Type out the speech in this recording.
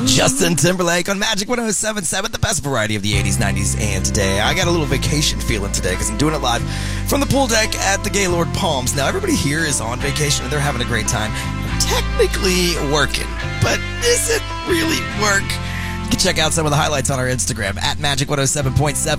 Justin Timberlake on Magic 107.7, the best variety of the 80s, 90s, and today. I got a little vacation feeling today because I'm doing it live from the pool deck at the Gaylord Palms. Now, everybody here is on vacation and they're having a great time. I'm technically working, but is it really work? You can check out some of the highlights on our Instagram at Magic 107.7.